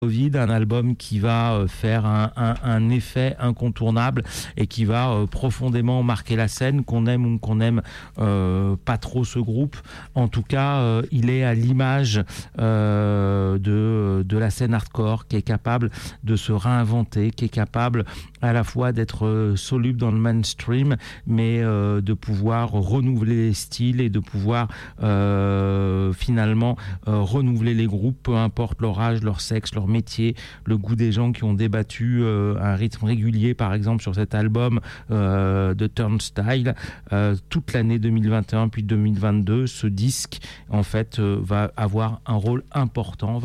Covid, un album qui va faire un effet incontournable et qui va profondément marquer la scène, qu'on aime ou qu'on aime pas trop ce groupe. En tout cas, il est à l'image de la scène hardcore, qui est capable de se réinventer, qui est capable à la fois d'être soluble dans le mainstream, mais de pouvoir renouveler les styles et de pouvoir finalement renouveler les groupes, peu importe leur âge, leur sexe, leur métier, le goût des gens qui ont débattu un rythme régulier, par exemple sur cet album de Turnstile, toute l'année 2021 puis 2022. Ce disque en fait va avoir un rôle important,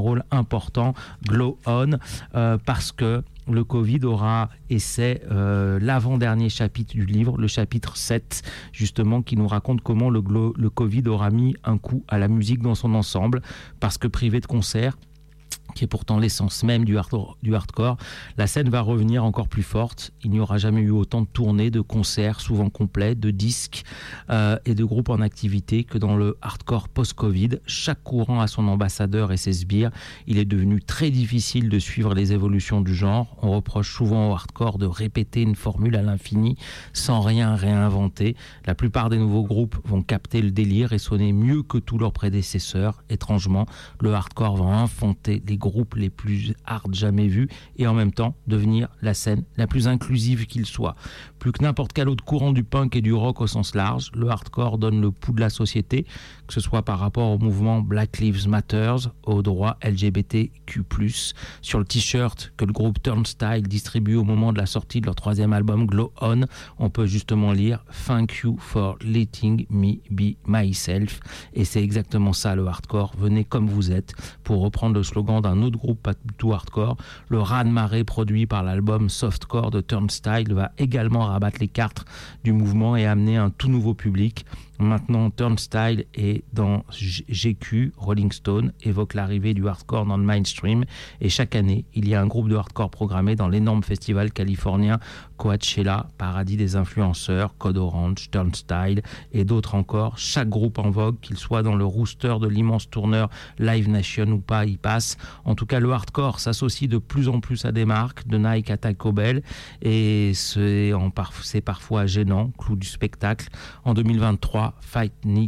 Glow On, parce que le Covid aura, et c'est l'avant-dernier chapitre du livre, le chapitre 7, justement, qui nous raconte comment le Covid aura mis un coup à la musique dans son ensemble, parce que privé de concert, qui est pourtant l'essence même du hardcore, la scène va revenir encore plus forte. Il n'y aura jamais eu autant de tournées, de concerts, souvent complets, de disques et de groupes en activité que dans le hardcore post-Covid. Chaque courant a son ambassadeur et ses sbires. Il est devenu très difficile de suivre les évolutions du genre. On reproche souvent au hardcore de répéter une formule à l'infini sans rien réinventer. La plupart des nouveaux groupes vont capter le délire et sonner mieux que tous leurs prédécesseurs. Étrangement, le hardcore va enfanter les groupes les plus hard jamais vus et en même temps devenir la scène la plus inclusive qu'il soit. Plus que n'importe quel autre courant du punk et du rock au sens large, le hardcore donne le pouls de la société, que ce soit par rapport au mouvement Black Lives Matter, aux droits LGBTQ+. Sur le t-shirt que le groupe Turnstile distribue au moment de la sortie de leur 3e album Glow On, on peut justement lire « Thank you for letting me be myself ». Et c'est exactement ça le hardcore. Venez comme vous êtes, pour reprendre le slogan d'un autre groupe pas du tout hardcore. Le raz-de-marée produit par l'album Softcore de Turnstile va également rabattre les cartes du mouvement et amener un tout nouveau public. Maintenant, Turnstile est dans GQ, Rolling Stone évoque l'arrivée du hardcore dans le mainstream, et chaque année, il y a un groupe de hardcore programmé dans l'énorme festival californien Coachella, paradis des influenceurs, Code Orange, Turnstile et d'autres encore. Chaque groupe en vogue, qu'il soit dans le rooster de l'immense tourneur Live Nation ou pas, y passe. En tout cas, le hardcore s'associe de plus en plus à des marques, de Nike à Taco Bell, et c'est parfois gênant, clou du spectacle. En 2023, Fat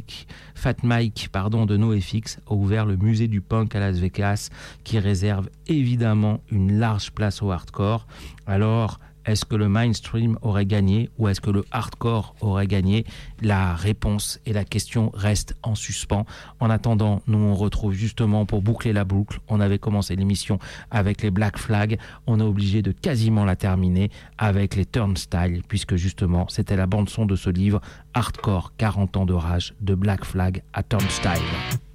Mike de NoFX a ouvert le musée du punk à Las Vegas, qui réserve évidemment une large place au hardcore. Alors, est-ce que le mainstream aurait gagné ou est-ce que le hardcore aurait gagné? La réponse et la question restent en suspens. En attendant, nous on retrouve justement, pour boucler la boucle, on avait commencé l'émission avec les Black Flag, on est obligé de quasiment la terminer avec les Turnstile, puisque justement c'était la bande son de ce livre Hardcore 40 ans de rage, de Black Flag à Turnstile.